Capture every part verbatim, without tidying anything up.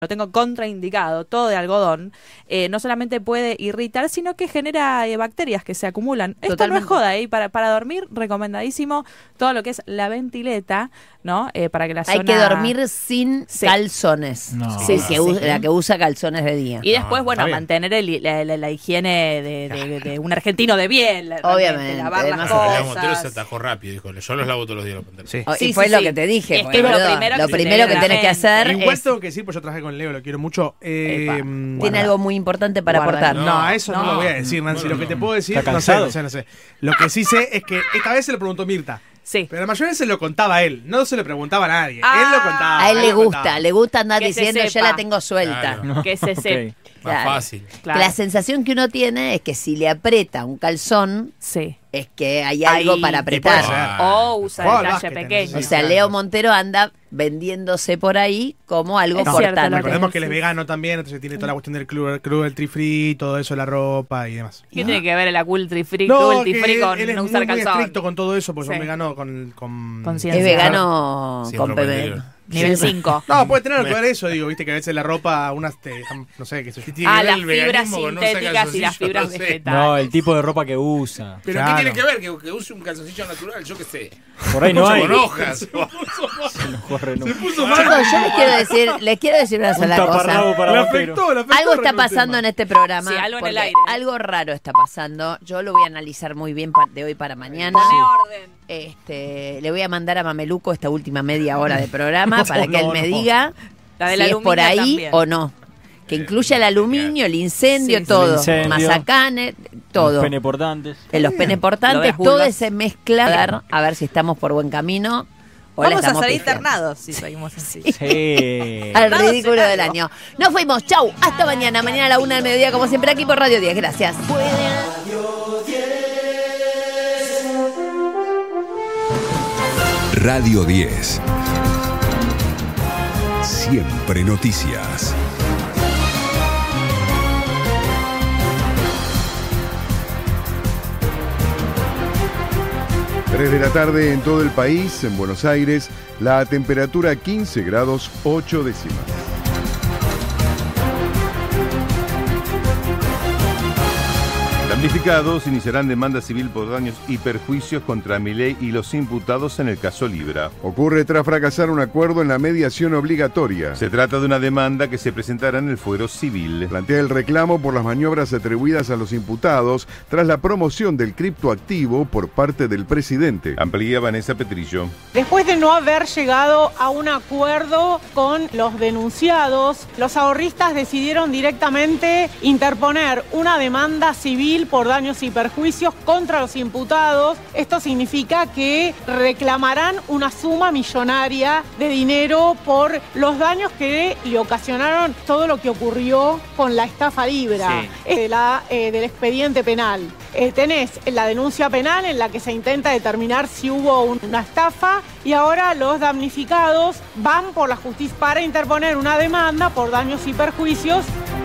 lo tengo contraindicado, todo de algodón, eh, no solamente puede irritar, sino que genera eh, bacterias que se acumulan. Esto Totalmente. no es joda, ¿eh? Para, para dormir, recomendadísimo todo lo que es la ventileta, ¿no? Eh, para que la Hay zona... que dormir sin Sí. calzones. No. Sí, Sí, que sí, usa- sí. La que usa calzones de día. Y después, No, bueno, está bien. mantener el- la, la- la higiene de, de- de un argentino de bien. realmente, Obviamente, lavar las además- Leo Montero se cosas. atajó rápido, dijo, yo los lavo todos los días los pantalón. Sí. Oh, Sí, y fue sí, lo sí. que te dije. Es pues, que es lo boludo. primero que Lo se te primero que viene a la tenés que mente. hacer Igual es... tengo que decir, pues yo trabajé con Leo, lo quiero mucho. Eh, Epa. mm, Tiene Guarda. algo muy importante para Guarda. aportar. No, a eso no, No. lo voy a decir, Nancy. Bueno, lo que te no. puedo decir, ¿Está no sé, cansado? no sé, no sé. Lo que sí sé es que esta vez se lo preguntó Mirta. Sí. Pero la mayoría se lo contaba a él, no se lo preguntaba a nadie. Ah. él lo contaba. A él le lo gusta, contaba. le gusta andar Que se diciendo, ya sepa. la tengo suelta. Claro. Que se Ok. sepa. Más Claro. fácil. Claro. La sensación que uno tiene es que si le aprieta un calzón, Sí. es que hay algo Ahí. para Y puede apretar. ser. O usa Juega el al talle básquet, pequeño. O Sí, sea, claro. Leo Montero anda vendiéndose por ahí como algo Es por cierto tanto. lo Recordemos que él es Sí. vegano también, entonces tiene toda la cuestión del cru- cruelty free, todo eso, la ropa y demás. ¿Qué tiene que ver el cruelty free, No, cruelty que free él, con él es no muy, usar muy calzón? estricto con todo eso, porque Sí. son veganos con... con... Conciencia. Es vegano Sí, con ropa P B. interior. Nivel cinco. No, puede tener algo que ver eso, digo, viste que a veces la ropa, unas te dejan, no sé, que se... ¿Qué tiene Ah, que ver las el fibras veganismo con no usar sintéticas y las calzoncillo? fibras No sé. vegetales. No, el tipo de ropa que usa. ¿Pero Claro. qué tiene que ver? Que, que use un calzoncillo natural, yo qué sé. Por ahí no hay. Con hojas. No corre nunca. Chicos, yo les quiero decir, les quiero decir una Un sola taparrabo cosa. para Le Botero. afectó, le afectó. Algo está el pasando tema. en este programa. Sí, algo en el porque aire. algo raro está pasando. Yo lo voy a analizar muy bien pa- de hoy para mañana. Pone orden. Este, le voy a mandar a Mameluco esta última media hora de programa No, para que él no, me no. diga La del si es aluminio por ahí también. o no. Que incluya el aluminio, el incendio, Sí, sí. todo. El incendio. Mazacane, todo. Los pene portantes. En los Lo peneportantes, de todo vulvas. ese mezclar, a ver si estamos por buen camino. O la Vamos a estamos salir pifiando. internados si seguimos así. Sí. Al Internados ridículo en del algo. año. Nos fuimos, chau, hasta mañana. Mañana a la una del mediodía, como siempre, aquí por Radio diez. Gracias. Radio diez. Siempre noticias. tres de la tarde en todo el país, en Buenos Aires, la temperatura quince grados ocho décimas. Damnificados iniciarán demanda civil por daños y perjuicios contra Milei y los imputados en el caso Libra. Ocurre tras fracasar un acuerdo en la mediación obligatoria. Se trata de una demanda que se presentará en el fuero civil. Plantea el reclamo por las maniobras atribuidas a los imputados tras la promoción del criptoactivo por parte del presidente. Amplía Vanessa Petrillo. Después de no haber llegado a un acuerdo con los denunciados, los ahorristas decidieron directamente interponer una demanda civil por daños y perjuicios contra los imputados. Esto significa que reclamarán una suma millonaria de dinero por los daños que le ocasionaron todo lo que ocurrió con la estafa Libra, Sí. de la, eh, del expediente penal. Eh, tenés la denuncia penal en la que se intenta determinar si hubo un- una estafa y ahora los damnificados van por la justicia para interponer una demanda por daños y perjuicios.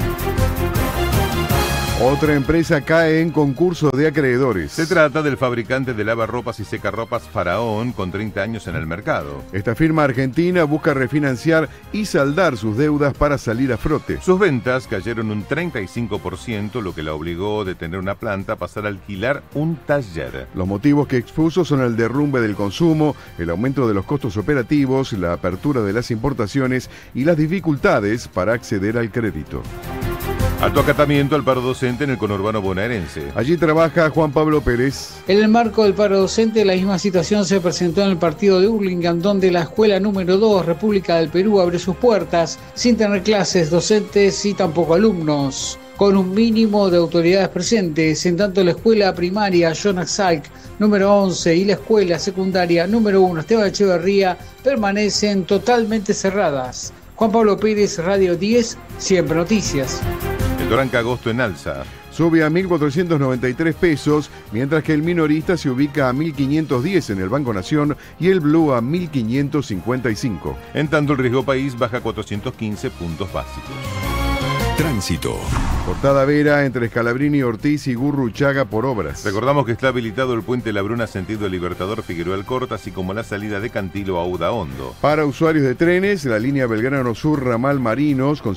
Otra empresa cae en concurso de acreedores. Se trata del fabricante de lavarropas y secarropas Faraón, con treinta años en el mercado. Esta firma argentina busca refinanciar y saldar sus deudas para salir a flote. Sus ventas cayeron un treinta y cinco por ciento, lo que la obligó de tener una planta a pasar a alquilar un taller. Los motivos que expuso son el derrumbe del consumo, el aumento de los costos operativos, la apertura de las importaciones y las dificultades para acceder al crédito. Alto acatamiento al paro docente en el conurbano bonaerense. Allí trabaja Juan Pablo Pérez. En el marco del paro docente, la misma situación se presentó en el partido de Hurlingham, donde la escuela número dos, República del Perú, abre sus puertas sin tener clases, docentes y tampoco alumnos. Con un mínimo de autoridades presentes, en tanto la escuela primaria Jonas Salk número once y la escuela secundaria número uno Esteban Echeverría permanecen totalmente cerradas. Juan Pablo Pérez, Radio diez, Siempre Noticias. El Doranca agosto en alza. Sube a mil cuatrocientos noventa y tres pesos, mientras que el minorista se ubica a mil quinientos diez en el Banco Nación y el Blue a mil quinientos cincuenta y cinco. En tanto, el riesgo país baja cuatrocientos quince puntos básicos. Tránsito. Cortada Vera entre Scalabrini, Ortiz y Gurruchaga por obras. Recordamos que está habilitado el puente La Bruna sentido Libertador Figueroa Alcorta, así como la salida de Cantilo a Udaondo. Para usuarios de trenes, la línea Belgrano Sur, ramal Marinos, con